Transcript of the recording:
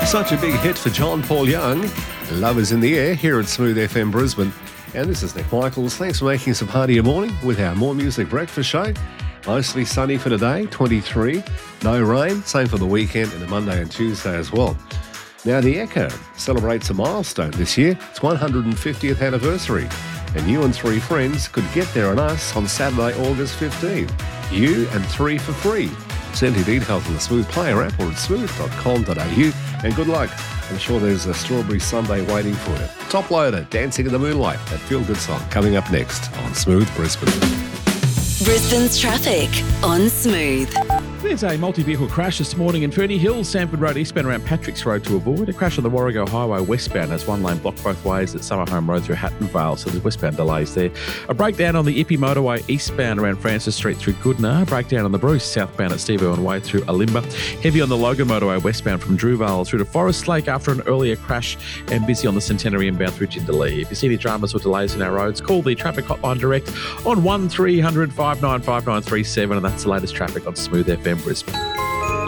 Such a big hit for John Paul Young. Love is in the air here at Smooth FM Brisbane. And this is Nick Michaels. Thanks for making us a part of your morning with our More Music breakfast show. Mostly sunny for today, 23. No rain, same for the weekend and the Monday and Tuesday as well. Now, the Echo celebrates a milestone this year. It's 150th anniversary. And you and 3 friends could get there on us on Saturday, August 15th. You and 3 for free. Send your details on the Smooth Player app or at smooth.com.au. And good luck. I'm sure there's a strawberry sundae waiting for you. Top Loader, Dancing in the Moonlight, that feel-good song, coming up next on Smooth Brisbane. Brisbane's traffic on Smooth. There's a multi-vehicle crash this morning in Ferny Hills, Sanford Road eastbound around Patrick's Road to avoid. A crash on the Warrego Highway westbound as one lane blocked both ways at Summerhome Road through Hatton Vale, so there's westbound delays there. A breakdown on the Ippy Motorway eastbound around Francis Street through Goodna. A breakdown on the Bruce southbound at Steve Irwin Way through Alimba. Heavy on the Logan Motorway westbound from Drewvale through to Forest Lake after an earlier crash, and busy on the Centenary inbound through Jindalee. If you see any dramas or delays in our roads, call the traffic hotline direct on 1300 595937, and that's the latest traffic on Smooth FM Brisbane.